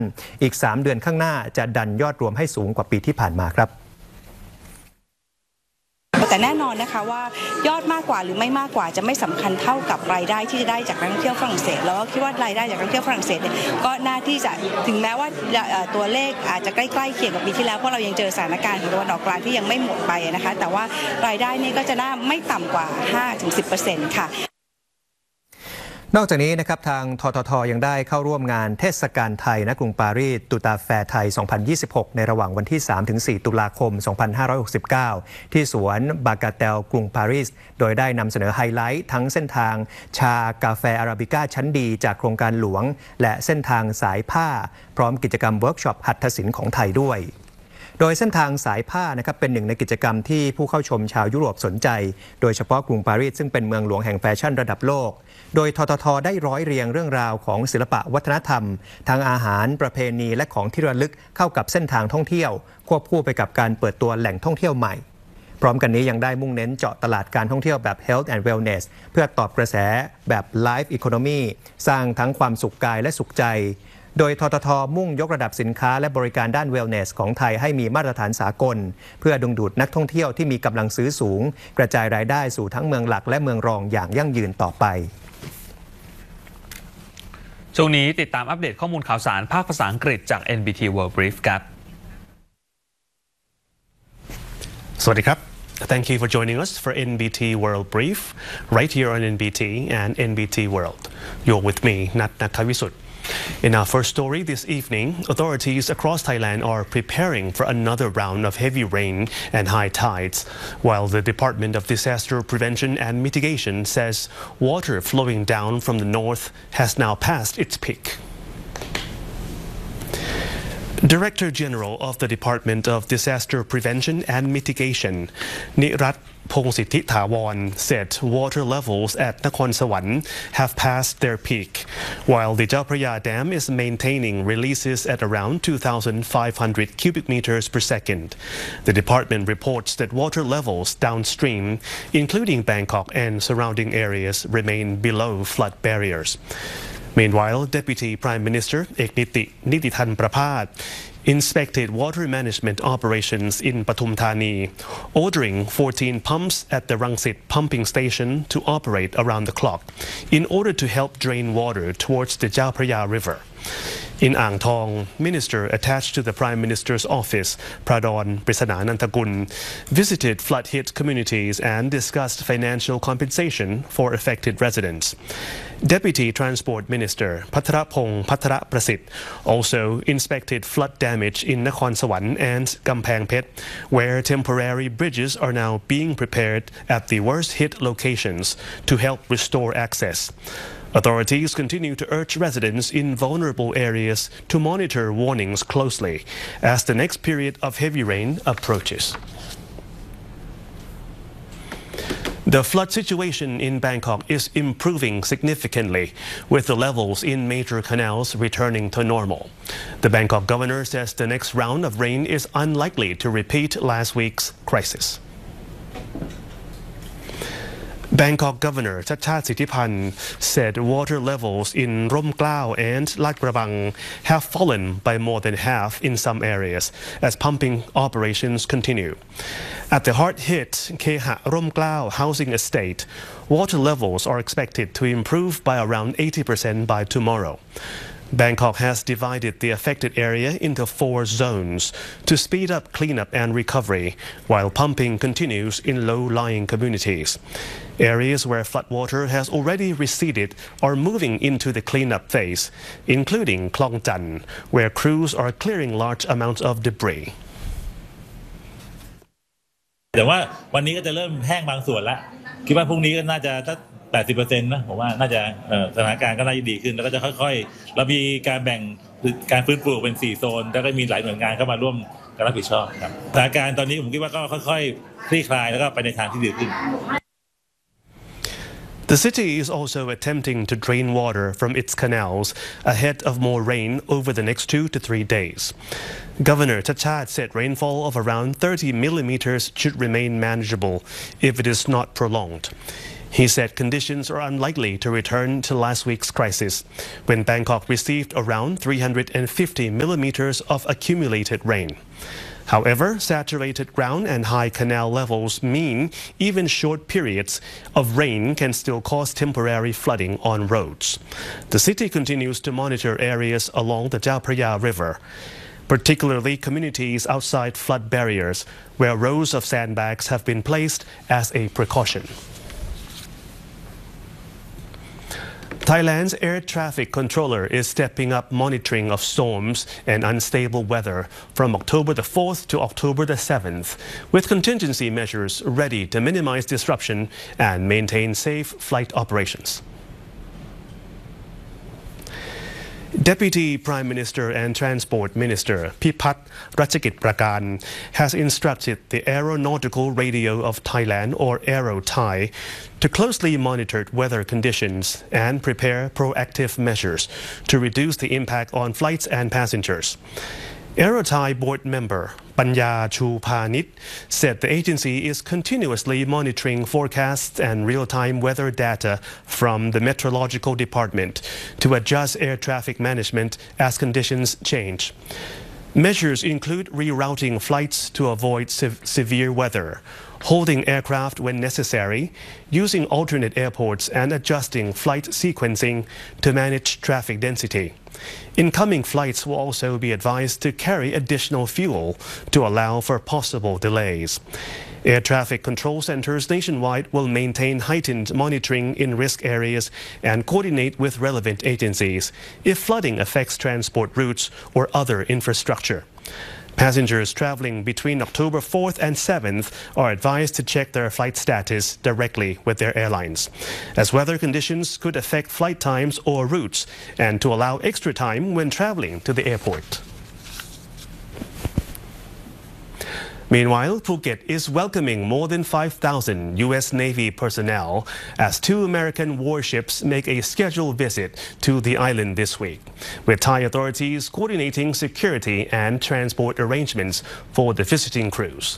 อีก3 เดือนข้างหน้าจะดันยอดรวมให้สูงกว่าปีที่ผ่านมาครับแต่แน่นอนนะคะว่ายอดมากกว่าหรือไม่มากกว่าจะไม่สำคัญเท่ากับรายได้ที่จะได้จากนักท่องเที่ยวฝรั่งเศสแล้วก็คิดว่ารายได้จากนักท่องเที่ยวฝรั่งเศสเนี่ยก็น่าที่จะถึงแม้ว่าตัวเลขอาจจะใกล้ๆเคียงกับปีที่แล้วเพราะเรายังเจอสถานการณ์ของตะวันออกกลางที่ยังไม่หมดไปนะคะแต่ว่ารายได้นี่ก็จะน่าไม่ต่ำกว่า 5-10% ค่ะนอกจากนี้นะครับทางททท.ยังได้เข้าร่วมงานเทศกาลไทยณกรุงปารีสตูตาแฟร์ไทย 2026 ในระหว่างวันที่ 3-4 ตุลาคม 2569 ที่สวนบากาเตลกรุงปารีสโดยได้นำเสนอไฮไลท์ทั้งเส้นทางชากาแฟอาราบิก้าชั้นดีจากโครงการหลวงและเส้นทางสายผ้าพร้อมกิจกรรมเวิร์กช็อปหัตถศิลป์ของไทยด้วยโดยเส้นทางสายผ้านะครับเป็นหนึ่งในกิจกรรมที่ผู้เข้าชมชาวยุโรปสนใจโดยเฉพาะกรุงปารีสซึ่งเป็นเมืองหลวงแห่งแฟชั่นระดับโลกโดยททท.ได้ร้อยเรียงเรื่องราวของศิลปะวัฒนธรรมทั้งอาหารประเพณีและของที่ระลึกเข้ากับเส้นทางท่องเที่ยวควบคู่ไปกับการเปิดตัวแหล่งท่องเที่ยวใหม่พร้อมกันนี้ยังได้มุ่งเน้นเจาะตลาดการท่องเที่ยวแบบ Health and Wellness เพื่อตอบกระแสแบบ Life Economy สร้างทั้งความสุขกายและสุขใจโดยททท.มุ่งยกระดับสินค้าและบริการด้าน Wellness ของไทยให้มีมาตรฐานสากลเพื่อดึงดูดนักท่องเที่ยวที่มีกำลังซื้อสูงกระจายรายได้สู่ทั้งเมืองหลักและเมืองรองอย่างยั่งยืนต่อไปช่วงนี้ติดตามอัปเดตข้อมูลข่าวสารภาคภาษาอังกฤษจาก NBT World Brief ครับสวัสดีครับ Thank you for joining us for NBT World Brief right here on NBT and NBT World. You're with me, Nat Nakavisut. In our first story this evening, authorities across Thailand are preparing for another round of heavy rain and high tides, while the Department of Disaster Prevention and Mitigation says water flowing down from the north has now passed its peak. Director General of the Department of Disaster Prevention and Mitigation, Nirat Pongsithi Thawon, said water levels at Nakhon Sawan have passed their peak, while the Chao Phraya Dam is maintaining releases at around 2,500 cubic meters per second. The department reports that water levels downstream, including Bangkok and surrounding areas, remain below flood barriers. Meanwhile, Deputy Prime Minister Ek Nitithan Praphat inspected water management operations in Pathum Thani, ordering 14 pumps at the Rangsit pumping station to operate around the clock in order to help drain water towards the Chao Phraya River. In Ang Thong, minister attached to the Prime Minister's office, Pradon Prisananantakul, visited flood-hit communities and discussed financial compensation for affected residents. Deputy Transport Minister Pattarapong Pattaraprasit also inspected flood damage in Nakhon Sawan and Kamphaeng Phet, where temporary bridges are now being prepared at the worst-hit locations to help restore access. Authorities continue to urge residents in vulnerable areas to monitor warnings closely as the next period of heavy rain approaches. The flood situation in Bangkok is improving significantly, with the levels in major canals returning to normal. The Bangkok governor says the next round of rain is unlikely to repeat last week's crisis. Bangkok Governor Chhatchhat Sithipan said water levels in Rom Klau and Lat Krabang have fallen by more than half in some areas as pumping operations continue. At the hard-hit Keha Rom Klau housing estate, water levels are expected to improve by around 80% by tomorrow. Bangkok has divided the affected area into 4 zones to speed up cleanup and recovery, while pumping continues in low-lying communities. Areas where floodwater has already receded are moving into the cleanup phase, including Klong Chan, where crews are clearing large amounts of debris. แต่ว่าวันนี้ก็จะเริ่มแห้งบางส่วนแล้วคิดว่าพรุ่งนี้ก็น่าจะสัก 80% นะผมว่าน่าจะสถานการณ์ก็น่าจะดีขึ้นแล้วก็จะค่อยๆเรามีการแบ่งการฟื้นฟูเป็น4โซนแล้วก็มีหลายหน่วยงานเข้ามาร่วมกันรับผิดชอบครับสถานการณ์ตอนนี้ผมคิดว่าก็ค่อยๆคลี่คลายแล้วก็ไปในทางที่ดีขึ้น The city is also attempting to drain water from its canals ahead of more rain over the next 2 to 3 days. Governor Chhatchhat said rainfall of around 30 millimeters should remain manageable if it is not prolonged. He said conditions are unlikely to return to last week's crisis, when Bangkok received around 350 millimeters of accumulated rain. However, saturated ground and high canal levels mean even short periods of rain can still cause temporary flooding on roads. The city continues to monitor areas along the Chao Phraya River, particularly communities outside flood barriers, where rows of sandbags have been placed as a precaution. Thailand's air traffic controller is stepping up monitoring of storms and unstable weather from October the 4th to October the 7th, with contingency measures ready to minimize disruption and maintain safe flight operations. Deputy Prime Minister and Transport Minister Pipat Ratchakit Prakan has instructed the Aeronautical Radio of Thailand, or AeroThai, to closely monitor weather conditions and prepare proactive measures to reduce the impact on flights and passengers. AeroThai board member Panya Chu Panit said the agency is continuously monitoring forecasts and real-time weather data from the Meteorological Department to adjust air traffic management as conditions change. Measures include rerouting flights to avoid severe weather, holding aircraft when necessary, using alternate airports, and adjusting flight sequencing to manage traffic density. Incoming flights will also be advised to carry additional fuel to allow for possible delays. Air traffic control centers nationwide will maintain heightened monitoring in risk areas and coordinate with relevant agencies if flooding affects transport routes or other infrastructure. Passengers traveling between October 4th and 7th are advised to check their flight status directly with their airlines, as weather conditions could affect flight times or routes, and to allow extra time when traveling to the airport. Meanwhile, Phuket is welcoming more than 5,000 U.S. Navy personnel as 2 American warships make a scheduled visit to the island this week, with Thai authorities coordinating security and transport arrangements for the visiting crews.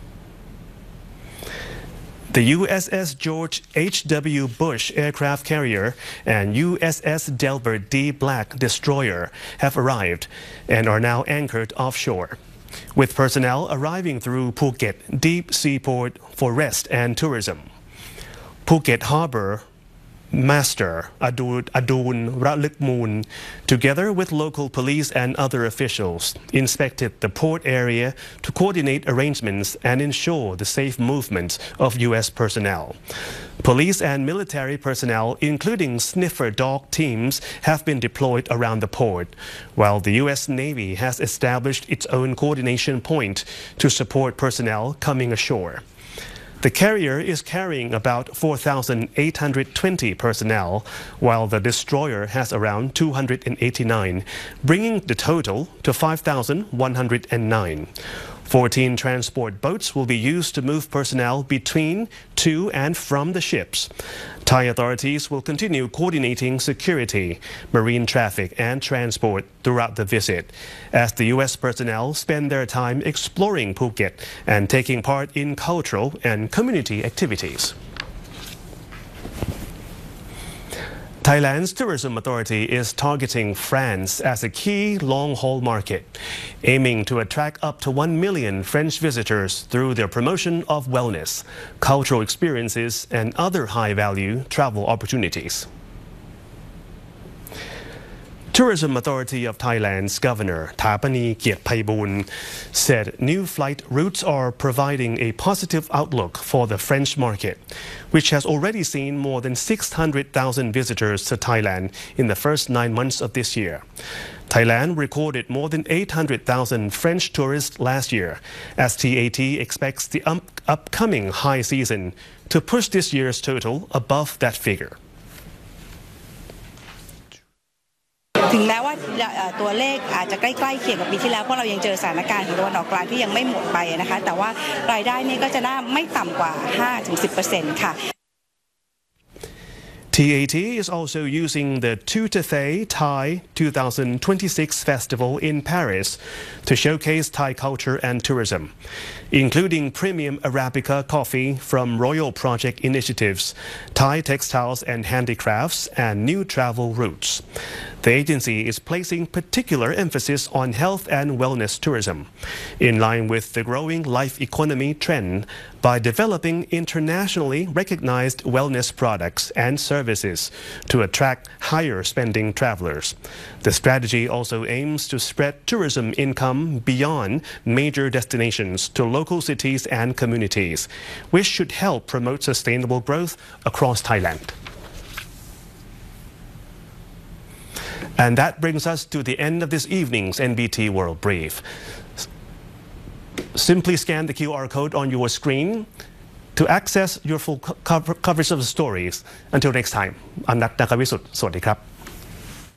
The USS George H.W. Bush aircraft carrier and USS Delbert D. Black destroyer have arrived and are now anchored offshore, with personnel arriving through Phuket Deep Seaport for rest and tourism. Phuket Harbour Master Adoon Ratlikmoon, together with local police and other officials, inspected the port area to coordinate arrangements and ensure the safe movement of U.S. personnel. Police and military personnel, including sniffer dog teams, have been deployed around the port, while the U.S. Navy has established its own coordination point to support personnel coming ashore. The carrier is carrying about 4,820 personnel, while the destroyer has around 289, bringing the total to 5,109. 14 transport boats will be used to move personnel between, to, and from the ships. Thai authorities will continue coordinating security, marine traffic, and transport throughout the visit, as the U.S. personnel spend their time exploring Phuket and taking part in cultural and community activities. Thailand's tourism authority is targeting France as a key long-haul market, aiming to attract up to 1 million French visitors through their promotion of wellness, cultural experiences, and other high-value travel opportunities. Tourism Authority of Thailand's Governor Thapani Kiatphaiboon said new flight routes are providing a positive outlook for the French market, which has already seen more than 600,000 visitors to Thailand in the first 9 months of this year. Thailand recorded more than 800,000 French tourists last year, as TAT expects the upcoming high season to push this year's total above that figure. ถึงแม้ว่าตัวเลขอาจจะใกล้ๆเคียงกับปีที่แล้วเพราะเรายังเจอสถานการณ์ของตะวันออกกลางที่ยังไม่หมดไปนะคะแต่ว่ารายได้นี่ก็จะน่าไม่ต่ำกว่า 5-10% ค่ะ TAT is also using the Tutafei Thai 2026 festival in Paris to showcase Thai culture and tourism, including premium Arabica coffee from Royal Project Initiatives, Thai textiles and handicrafts, and new travel routes. The agency is placing particular emphasis on health and wellness tourism, in line with the growing life economy trend by developing internationally recognized wellness products and services to attract higher spending travelers. The strategy also aims to spread tourism income beyond major destinations to local cities and communities, which should help promote sustainable growth across Thailand. And that brings us to the end of this evening's NBT World Brief. Simply scan the QR code on your screen to access your full coverage of the stories. Until next time, I'm Nat Nakavisut. สวัสดีครับ